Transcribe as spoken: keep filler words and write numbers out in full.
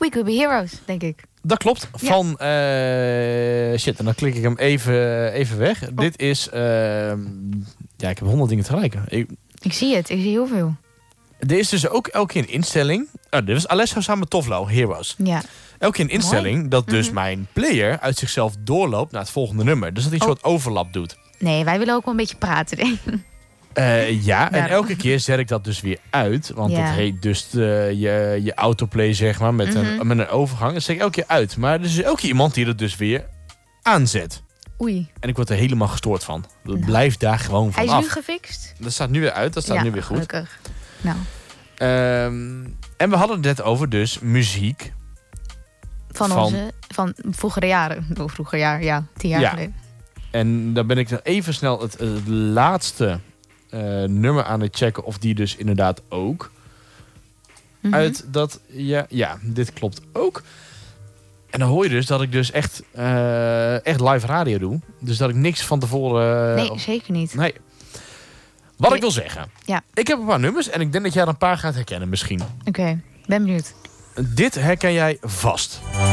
We Could Be Heroes, denk ik. Dat klopt. Ja. Van... Uh, shit, en dan klik ik hem even, even weg. Oh. Dit is... Uh, ja, ik heb honderd dingen tegelijk. Ik, ik zie het. Ik zie heel veel. Er is dus ook elke keer een instelling. Oh, dit was Alesso samen met Toflo, Heroes. Ja. Elke keer een instelling Mooi. dat dus mm-hmm. mijn player uit zichzelf doorloopt naar het volgende nummer. Dus dat hij een oh. soort overlap doet. Nee, wij willen ook wel een beetje praten, denk ik. Uh, ja, en elke keer zet ik dat dus weer uit. Want ja. dat heet dus de, je, je autoplay, zeg maar, met, mm-hmm. een, met een overgang. Dat zet ik elke keer uit. Maar er is elke keer iemand die dat dus weer aanzet. Oei. En ik word er helemaal gestoord van. Dat nou. blijft daar gewoon van af. Hij is nu gefixt? Dat staat nu weer uit. Dat staat ja, nu weer goed. Gelukkig. Nou. Um, en we hadden het net over dus muziek. Van, van onze... Van vroegere jaren. Oh, vroeger jaar, ja. Tien jaar ja. geleden. En dan ben ik dan even snel het, het laatste uh, nummer aan het checken. Of die dus inderdaad ook. Mm-hmm. Uit dat... Ja, ja, dit klopt ook. En dan hoor je dus dat ik dus echt, uh, echt live radio doe. Dus dat ik niks van tevoren... Uh, nee, of, zeker niet. Nee. Wat nee. ik wil zeggen. Ja. Ik heb een paar nummers en ik denk dat jij er een paar gaat herkennen misschien. Oké, okay, ben benieuwd. Dit herken jij vast.